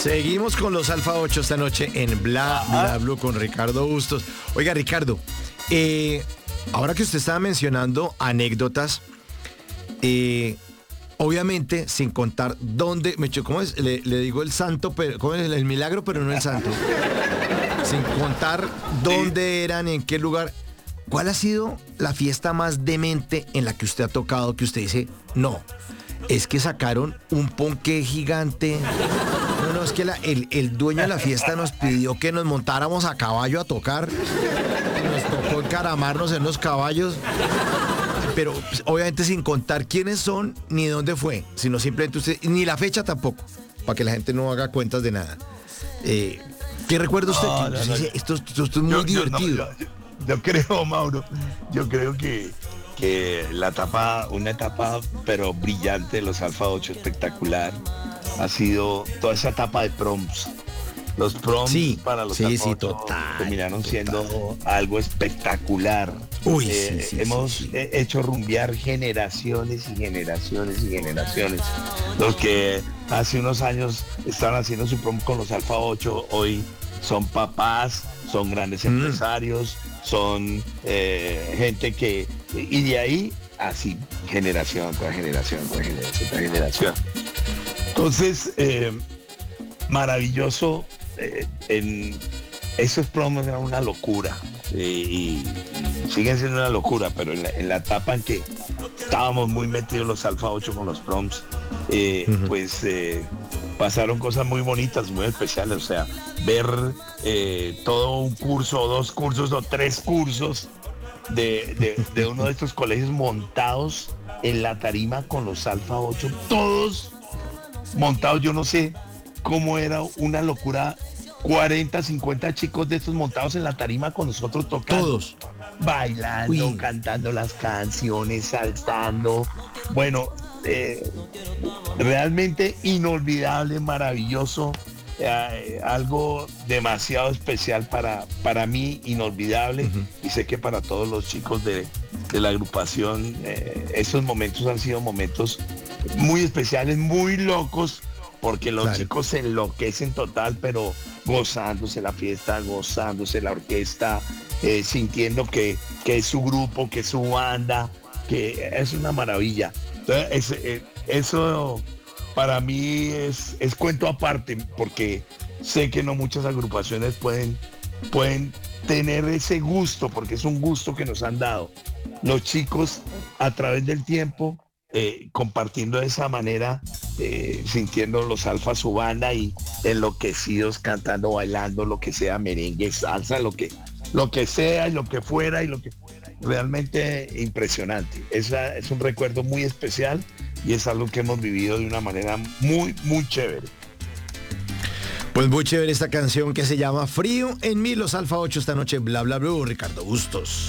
Seguimos con los Alfa 8 esta noche en Bla Bla Blue con Ricardo Bustos. Oiga, Ricardo, ahora que usted estaba mencionando anécdotas, obviamente sin contar dónde, ¿cómo es? Le digo el santo, pero ¿cómo es? El milagro, pero no el santo. Sin contar dónde eran, en qué lugar. ¿Cuál ha sido la fiesta más demente en la que usted ha tocado, que usted dice, no, es que sacaron un ponqué gigante? No, es que el dueño de la fiesta nos pidió que nos montáramos a caballo a tocar. Nos tocó encaramarnos en los caballos. Pero pues, obviamente sin contar quiénes son ni dónde fue, sino simplemente usted, ni la fecha tampoco, para que la gente no haga cuentas de nada. ¿Qué recuerda usted? No. Esto es muy divertido. Yo creo, Mauro, que una etapa pero brillante de los Alfa 8, espectacular, ha sido toda esa etapa de proms. Los proms para los Alfa 8 terminaron siendo algo espectacular. Hemos hecho rumbear generaciones y generaciones y generaciones. Los que hace unos años estaban haciendo su prom con los Alfa 8, hoy son papás, son grandes empresarios, son gente que... Y de ahí, así, generación tras generación tras generación tras generación. Entonces, maravilloso. En esos promos eran una locura y siguen siendo una locura, pero en la etapa en que estábamos muy metidos los Alfa 8 con los proms, pues pasaron cosas muy bonitas, muy especiales. O sea, ver todo un curso o 2 cursos o 3 cursos de uno de estos colegios montados en la tarima con los Alfa 8, todos montados. Yo no sé cómo era, una locura, 40, 50 chicos de estos montados en la tarima con nosotros tocando. Todos. Bailando, cantando las canciones, saltando. Bueno, realmente inolvidable, maravilloso. Algo demasiado especial para mí, inolvidable. Y sé que para todos los chicos de la agrupación, esos momentos han sido momentos muy especiales, muy locos, porque los chicos se enloquecen total, pero gozándose la fiesta, gozándose la orquesta, sintiendo que es su grupo, que es su banda, que es una maravilla. Entonces, eso para mí es cuento aparte, porque sé que no muchas agrupaciones pueden tener ese gusto, porque es un gusto que nos han dado los chicos a través del tiempo, compartiendo de esa manera, sintiendo los Alfa su banda y enloquecidos, cantando, bailando, lo que sea, merengue, salsa, lo que sea, lo que fuera, y lo que realmente impresionante. Es un recuerdo muy especial y es algo que hemos vivido de una manera muy, muy chévere. Pues muy chévere esta canción que se llama Frío en mí, los Alfa 8 esta noche, Bla Bla Blue, Ricardo Bustos.